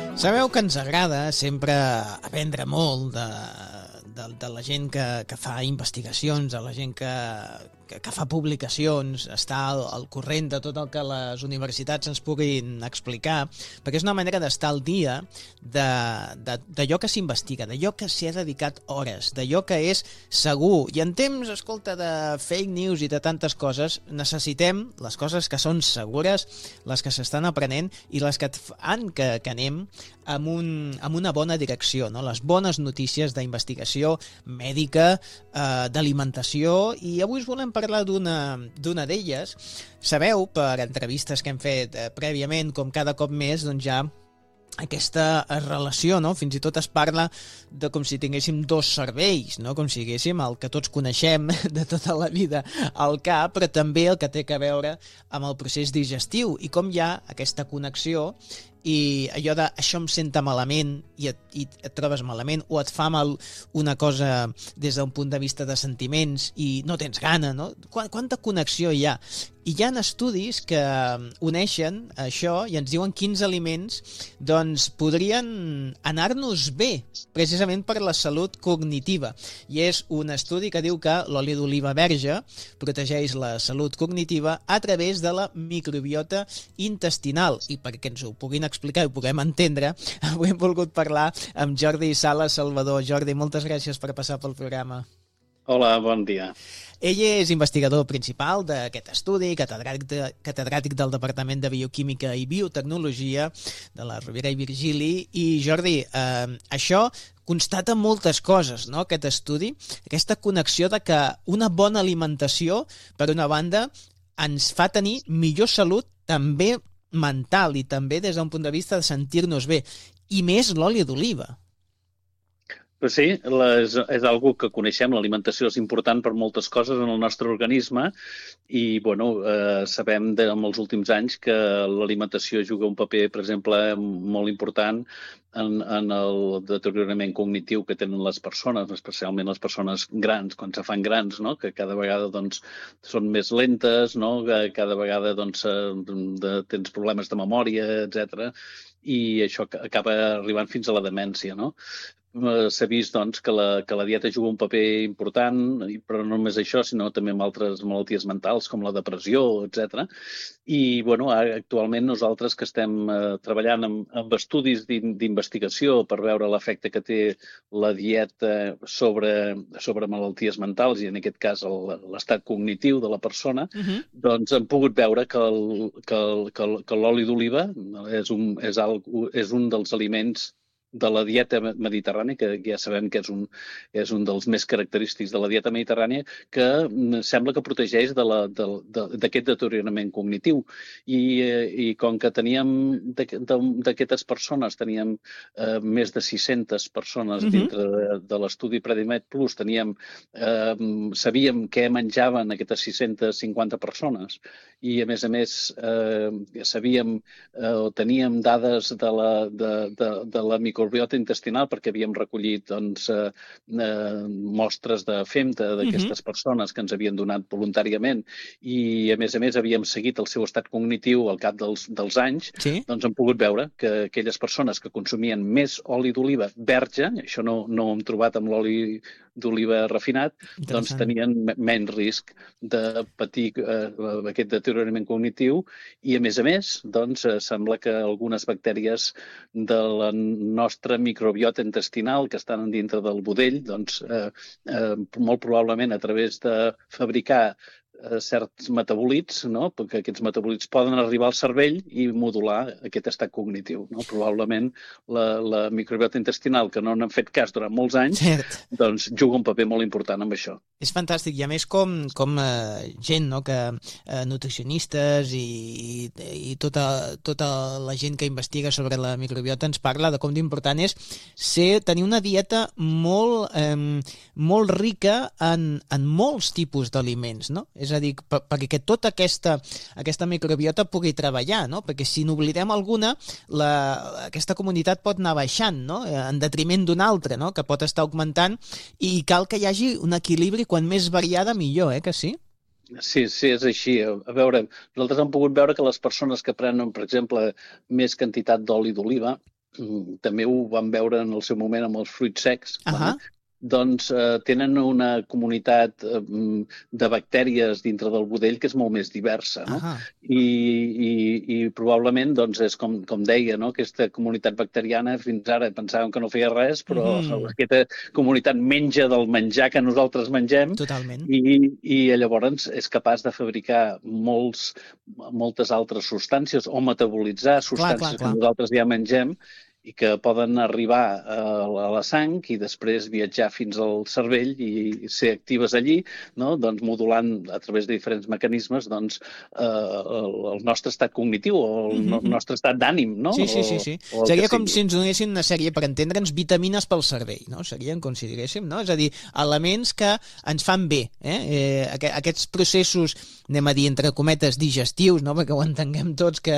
Sabeu que ens agrada sempre aprendre molt de la gent que fa investigacions, de la gent que fa publicacions, estar al corrent de tot el que les universitats ens puguin explicar, perquè és una manera d'estar al dia d'allò que s'investiga, d'allò que s'hi ha dedicat hores, d'allò que és segur. I en temps, escolta, de fake news i de tantes coses, necessitem les coses que són segures, les que s'estan aprenent i les que fan que anem amb una bona direcció, no? Les bones notícies d'investigació mèdica, d'alimentació, i avui us volem parlar d'una d'elles. Sabeu, per entrevistes que hem fet prèviament, com cada cop més, doncs ja aquesta relació, no? Fins i tot es parla de com si tinguéssim dos cervells, no? Com si tinguéssim el que tots coneixem de tota la vida al cap, però també el que té a veure amb el procés digestiu i com hi ha aquesta connexió i allò de això em senta malament i et trobes malament, o et fa mal una cosa des d'un punt de vista de sentiments i no tens gana, no? Quanta connexió hi ha? I hi ha estudis que uneixen això i ens diuen quins aliments doncs podrien anar-nos bé, precisament per la salut cognitiva. I és un estudi que diu que l'oli d'oliva verge protegeix la salut cognitiva a través de la microbiota intestinal. I perquè ens ho puguin explicar i ho puguem entendre, avui hem volgut parlar amb Jordi Sala Salvador. Jordi, moltes gràcies per passar pel programa. Hola, bon dia. Ell és investigador principal d'aquest estudi, catedràtic del Departament de Bioquímica i Biotecnologia de la Rovira i Virgili. I Jordi, això constata moltes coses, no?, aquest estudi, aquesta connexió de que una bona alimentació, per una banda, ens fa tenir millor salut també mental i també des d'un punt de vista de sentir-nos bé, i més l'oli d'oliva. Però sí, és algo que coneixem, l'alimentació és important per moltes coses en el nostre organisme i sabem en els últims anys que l'alimentació juga un paper, per exemple, molt important en el deteriorament cognitiu que tenen les persones, especialment les persones grans, quan se fan grans, no? Que cada vegada són més lentes, no? Cada vegada tens problemes de memòria, etc. I això acaba arribant fins a la demència, no? S'ha vist que la dieta juga un paper important, però no només això, sinó també amb altres malalties mentals com la depressió, etc. I actualment nosaltres que estem treballant amb estudis d'investigació per veure l'efecte que té la dieta sobre malalties mentals i en aquest cas l'estat cognitiu de la persona, doncs hem pogut veure que l'oli d'oliva és un dels aliments de la dieta mediterrània, que ja sabem que és un dels més característics de la dieta mediterrània, que sembla que protegeix d'aquest deteriorament cognitiu. I com que teníem d'aquestes persones, teníem més de 600 persones dintre de l'estudi Predimed Plus, sabíem què menjaven aquestes 650 persones i, a més, sabíem o teníem dades de la microbiota intestinal perquè havíem recollit mostres de femta d'aquestes persones que ens havien donat voluntàriament i, a més, havíem seguit el seu estat cognitiu al cap dels anys, doncs hem pogut veure que aquelles persones que consumien més oli d'oliva verge, això no ho hem trobat amb l'oli d'oliva refinat, doncs tenien menys risc de patir aquest deteriorament cognitiu i, a més, doncs sembla que algunes bactèries de la nostra microbiota intestinal que estan dintre del budell, doncs molt probablement a través de fabricar certs metabòlits, no? Perquè aquests metabòlits poden arribar al cervell i modular aquest estat cognitiu, no? Probablement la microbiota intestinal, que no n'han fet cas durant molts anys, doncs juga un paper molt important amb això. És fantàstic, i a més com gent, no?, que nutricionistes i tota la gent que investiga sobre la microbiota ens parla de com d'important és tenir una dieta molt rica en molts tipus d'aliments, no? És a dir, perquè tota aquesta microbiota pugui treballar, no? Perquè si n'oblidem alguna, aquesta comunitat pot anar baixant, no?, en detriment d'una altra, no?, que pot estar augmentant, i cal que hi hagi un equilibri, quan més variada millor, que sí? Sí, és així. A veure, nosaltres hem pogut veure que les persones que prenen, per exemple, més quantitat d'oli d'oliva, també ho vam veure en el seu moment amb els fruits secs, doncs tenen una comunitat de bactèries dintre del budell que és molt més diversa, no? I probablement doncs, és com deia, no? Aquesta comunitat bacteriana fins ara pensàvem que no feia res, però aquesta comunitat menja del menjar que nosaltres mengem. Totalment. I llavors és capaç de fabricar moltes altres substàncies o metabolitzar substàncies que nosaltres ja mengem i que poden arribar a la sang i després viatjar fins al cervell i ser actives allí, no? Doncs modulant a través de diferents mecanismes doncs, el nostre estat cognitiu o el nostre estat d'ànim, no? Sí. Seria com si ens donessin una sèrie, per entendre'ns, vitamines pel cervell, no? Serien com si diguéssim, no? És a dir, elements que ens fan bé, aquests processos, anem a dir, entre cometes, digestius, no? Perquè ho entenguem tots, que